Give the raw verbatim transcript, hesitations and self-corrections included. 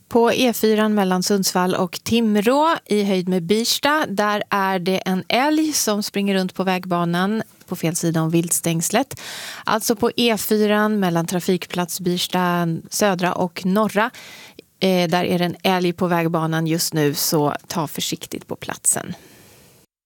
På E fyra mellan Sundsvall och Timrå i höjd med Birsta, där är det en älg som springer runt på vägbanan på fel sida om viltstängslet. Alltså på E fyra mellan trafikplats Birsta södra och norra. Eh, där är det en älg på vägbanan just nu, så ta försiktigt på platsen.